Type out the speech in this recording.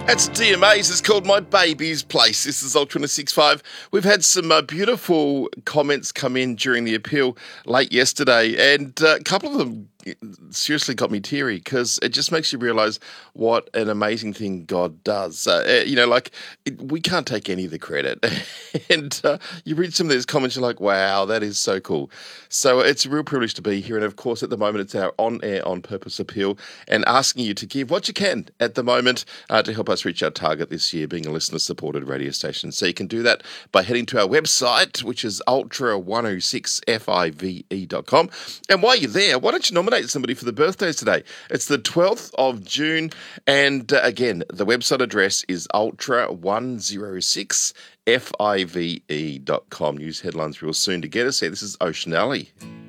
That's DMA's. It's called My Baby's Place. This is Ultra 6.5. We've had some beautiful comments come in during the appeal late yesterday, and a couple of them seriously got me teary because it just makes you realise what an amazing thing God does. We can't take any of the credit. And you read some of these comments, you're like, wow, that is so cool. So it's a real privilege to be here. And of course, at the moment, it's our on-air, on-purpose appeal and asking you to give what you can at the moment to help us reach our target this year, being a listener-supported radio station. So you can do that by heading to our website, which is ultra106five.com. And while you're there, why don't you nominate somebody for the birthdays today? It's the 12th of June. And again, the website address is ultra106five.com. News headlines real soon to get us here. This is Ocean Alley.